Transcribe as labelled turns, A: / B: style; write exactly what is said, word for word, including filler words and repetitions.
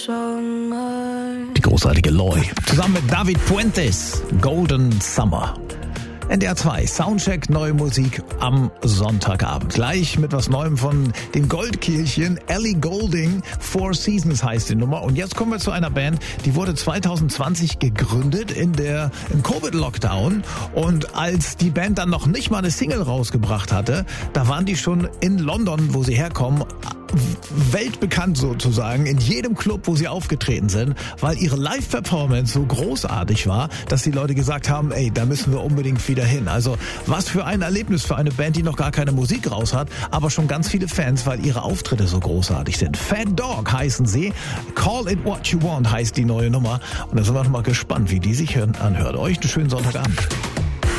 A: Die großartige Loy. Zusammen mit David Fuentes. Golden Summer. N D R zwei, Soundcheck, neue Musik am Sonntagabend. Gleich mit was Neuem von den Goldkehlchen. Ellie Goulding, Four Seasons heißt die Nummer. Und jetzt kommen wir zu einer Band, die wurde zwanzig zwanzig gegründet in der, im Covid-Lockdown. Und als die Band dann noch nicht mal eine Single rausgebracht hatte, da waren die schon in London, wo sie herkommen, weltbekannt sozusagen, in jedem Club, wo sie aufgetreten sind, weil ihre Live-Performance so großartig war, dass die Leute gesagt haben, ey, da müssen wir unbedingt wieder hin. Also was für ein Erlebnis für eine Band, die noch gar keine Musik raus hat, aber schon ganz viele Fans, weil ihre Auftritte so großartig sind. Fat Dog heißen sie, Call It What You Want heißt die neue Nummer und da sind wir noch mal gespannt, wie die sich anhört. Euch einen schönen Sonntagabend.